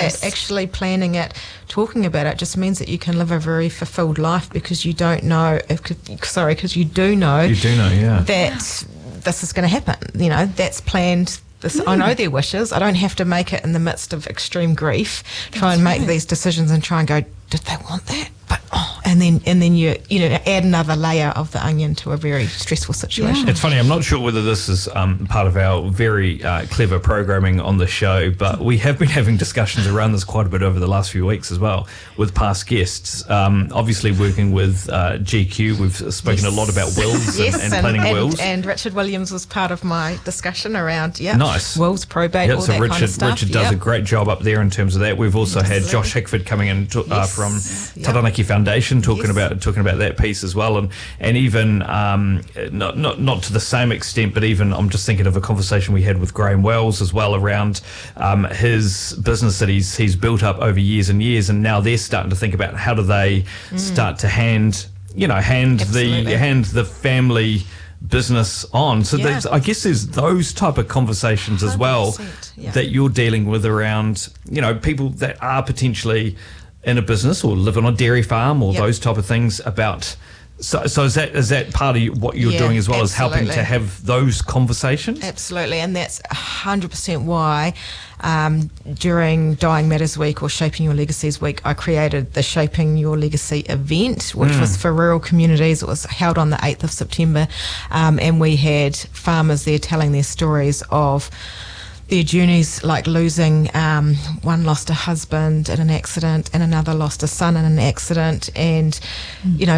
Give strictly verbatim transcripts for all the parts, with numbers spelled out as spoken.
that actually planning it, talking about it, just means that you can live a very fulfilled life because you don't know, if, sorry, because you do know, you do know, yeah, that this is going to happen. You know, that's planned. This, mm. I know their wishes. I don't have to make it in the midst of extreme grief. Try That's and make right. these decisions and try and go, did they want that? But oh, and then and then you you know add another layer of the onion to a very stressful situation. Yeah. It's funny, I'm not sure whether this is um, part of our very uh, clever programming on the show, but we have been having discussions around this quite a bit over the last few weeks as well with past guests. Um, obviously working with uh, G Q, we've spoken yes. a lot about wills yes, and, and and, planning and, wills. And Richard Williams was part of my discussion around yeah, nice. wills, probate, yeah, all so that Richard, kind of stuff. Richard does yep. a great job up there in terms of that. We've also Absolutely. had Josh Hickford coming in to, uh, Yes. from Yep. Taranaki Foundation talking Yes. about talking about that piece as well, and and even um, not not not to the same extent, but even I'm just thinking of a conversation we had with Graham Wells as well around um, his business that he's he's built up over years and years, and now they're starting to think about how do they mm. start to hand you know hand Absolutely. the hand the family business on. So Yeah. there's, I guess there's those type of conversations as well yeah. that you're dealing with around, you know, people that are potentially in a business or live on a dairy farm or Yep. those type of things about. So, so is that is that part of what you're Yeah, doing as well, as helping absolutely. to have those conversations? Absolutely, and that's one hundred percent why um, during Dying Matters Week or Shaping Your Legacies Week, I created the Shaping Your Legacy event, which mm. was for rural communities. It was held on the eighth of September, um, and we had farmers there telling their stories of their journeys, like losing, um, one lost a husband in an accident and another lost a son in an accident, and, mm. you know,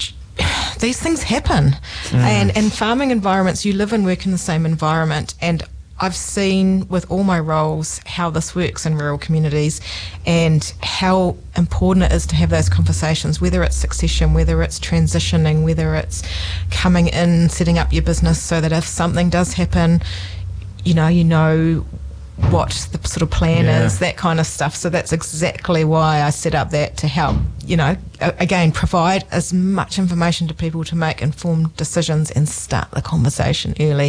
these things happen. Mm. And in farming environments, you live and work in the same environment, and I've seen with all my roles how this works in rural communities and how important it is to have those conversations, whether it's succession, whether it's transitioning, whether it's coming in, setting up your business so that if something does happen, you know, you know what the sort of plan yeah. is, that kind of stuff. So that's exactly why I set up that, to help, you know, again, provide as much information to people to make informed decisions and start the conversation early.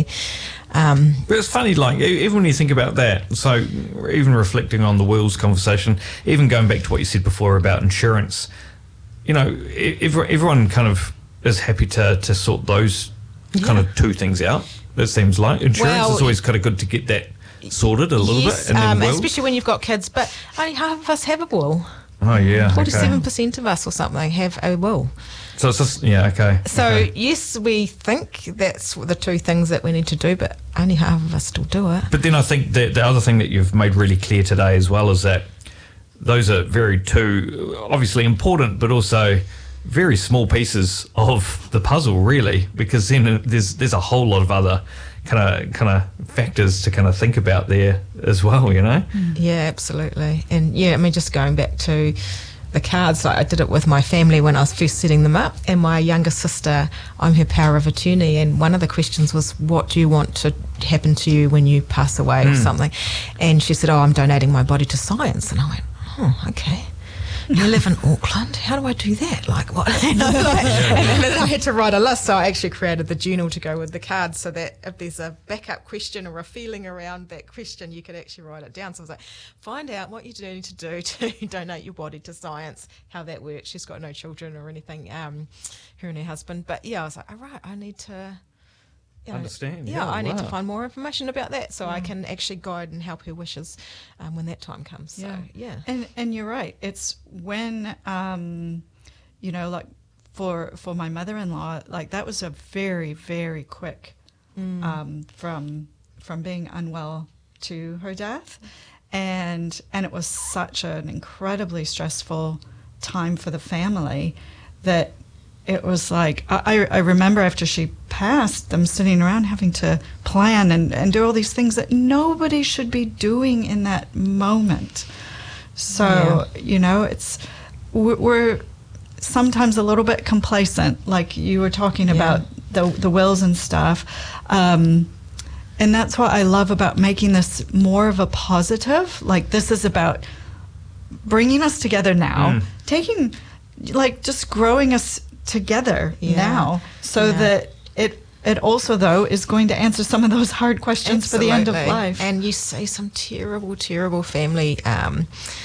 Um, but it's funny, like, even when you think about that, so even reflecting on the wills conversation, even going back to what you said before about insurance, you know, every, everyone kind of is happy to, to sort those yeah. kind of two things out. It seems like insurance well, is always kind of good to get that sorted a little yes, bit, and then um, wills. especially when you've got kids. But only half of us have a will. Oh yeah, forty-seven okay. percent of us or something have a will. So it's just yeah, okay. So okay. yes, we think that's the two things that we need to do, but only half of us still do it. But then I think that the other thing that you've made really clear today as well is that those are very two obviously important, but also very small pieces of the puzzle, really, because then there's there's a whole lot of other kind of kind of factors to kind of think about there as well, you know. Yeah, absolutely. And yeah, I mean, just going back to the cards, like I did it with my family when I was first setting them up, and my younger sister, I'm her power of attorney, and one of the questions was, what do you want to happen to you when you pass away mm. or something? And she said, oh, I'm donating my body to science. And I went, oh, okay. You live in Auckland, how do I do that? Like what? You know, like, and then I had to write a list, so I actually created the journal to go with the cards, so that if there's a backup question or a feeling around that question, you could actually write it down. So I was like, find out what you do need to do to donate your body to science, how that works. She's got no children or anything, um, her and her husband. But yeah, I was like, all right, I need to... You know, understand. Yeah, yeah I wow. need to find more information about that, so yeah. I can actually guide and help her wishes um, when that time comes. So, yeah. yeah. And and you're right. It's when, um, you know, like for for my mother-in-law, like that was a very very quick mm. um, from from being unwell to her death, and and it was such an incredibly stressful time for the family that. It was like, I, I remember after she passed, them sitting around having to plan and, and do all these things that nobody should be doing in that moment. So, yeah. you know, it's, we're, we're sometimes a little bit complacent, like you were talking yeah. about the, the wills and stuff. Um, and that's what I love about making this more of a positive. Like, this is about bringing us together now, mm. taking, like, just growing us together yeah. now, so yeah. that it it also though is going to answer some of those hard questions Absolutely. For the end of life. And you see some terrible, terrible family um,